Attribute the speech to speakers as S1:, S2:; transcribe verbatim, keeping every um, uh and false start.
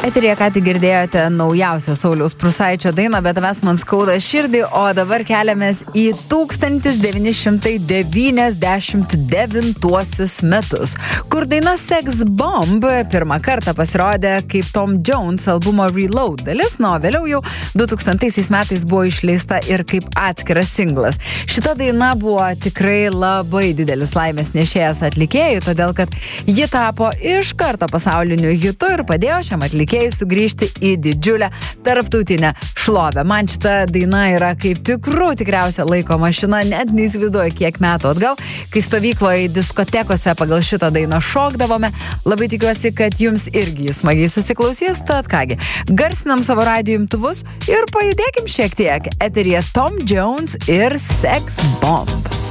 S1: Eteryje ką tik girdėjote naujausią Sauliaus Prūsaičio dainą, bet tavęs man skauda širdį, o dabar keliamės į tūkstantis devyni šimtai devyniasdešimt devintuosius metus, kur daina Sex Bomb pirmą kartą pasirodė kaip Tom Jones albumo Reload dalis, na, o vėliau jau du tūkstantaisiais metais buvo išleista ir kaip atskiras singlas. Šita daina buvo tikrai labai didelis laimės nešėjas atlikėjui, todėl kad ji tapo iš karto pasauliniu hitu ir padėjo šiam atlikėjui sugrįžti į didžiulę tarptautinę šlovę. Man šita daina yra kaip tikrų tikriausia laiko mašina, net neįsivaizduoju kiek metų atgal, kai stovykloje diskotekose pagal šitą dainą šokdavome. Labai tikiuosi, kad jums irgi smagiai susiklausys, tad kągi, garsinam savo radijo imtuvus ir pajudėkim šiek tiek. Eteryje Tom Jones ir Sex Bomb.